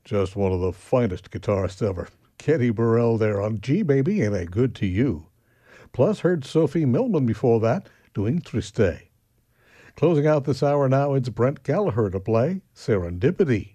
Just one of the finest guitarists ever. Kenny Burrell there on G Baby and A Good to You. Plus heard Sophie Millman before that doing Triste. Closing out this hour now, it's Brent Gallagher to play Serendipity.